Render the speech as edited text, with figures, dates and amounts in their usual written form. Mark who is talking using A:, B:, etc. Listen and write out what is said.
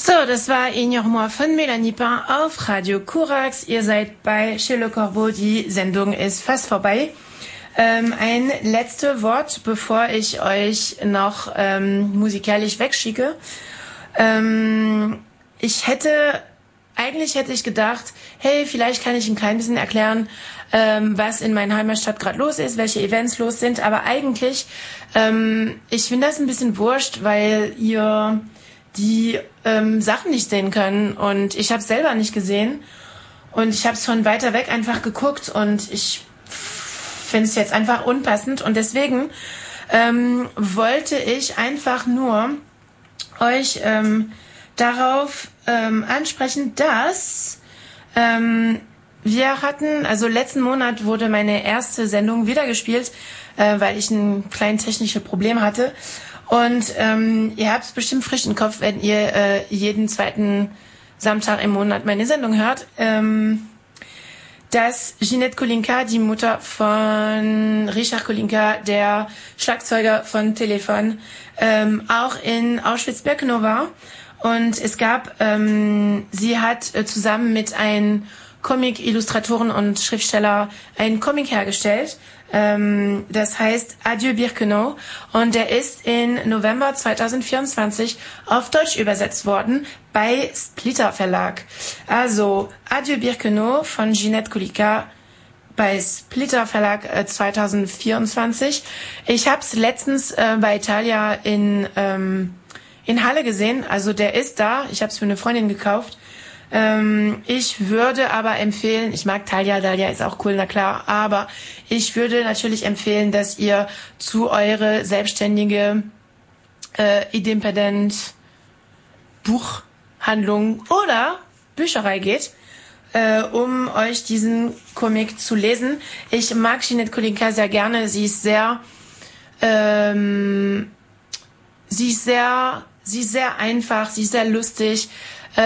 A: So, das war Ignore-moi von Melanie Pain auf Radio Korax. Ihr seid bei Chez Le Corbeau. Die Sendung ist fast vorbei. Ein letztes Wort, bevor ich euch noch musikalisch wegschicke. Eigentlich hätte ich gedacht, hey, vielleicht kann ich ein klein bisschen erklären, was in meiner Heimatstadt gerade los ist, welche Events los sind. Aber eigentlich, ich finde das ein bisschen wurscht, weil ihr die Sachen nicht sehen können. Und ich habe es selber nicht gesehen. Und ich habe es von weiter weg einfach geguckt. Und ich finde es jetzt einfach unpassend. Und deswegen wollte ich einfach nur euch darauf ansprechen, dass wir hatten, also letzten Monat wurde meine erste Sendung wieder gespielt, weil ich ein kleines technisches Problem hatte. Und ihr habt es bestimmt frisch im Kopf, wenn ihr jeden zweiten Samstag im Monat meine Sendung hört, dass Ginette Kolinka, die Mutter von Richard Kolinka, der Schlagzeuger von Telefon, auch in Auschwitz-Birkenau war. Und es gab, sie hat zusammen mit einem Comic-Illustratoren und Schriftsteller einen Comic hergestellt. Das heißt Adieu Birkenau. Und der ist in November 2024 auf Deutsch übersetzt worden bei Splitter Verlag. Also Adieu Birkenau von Ginette Kolinka bei Splitter Verlag 2024. Ich habe es letztens bei Italia in Halle gesehen. Also der ist da. Ich habe es für eine Freundin gekauft. Ich würde aber empfehlen, ich mag Thalia ist auch cool, na klar, aber ich würde natürlich empfehlen, dass ihr zu eure selbstständige Independent Buchhandlung oder Bücherei geht, um euch diesen Comic zu lesen. Ich mag Ginette Kolinka sehr gerne. Sie ist sehr einfach, sie ist sehr lustig.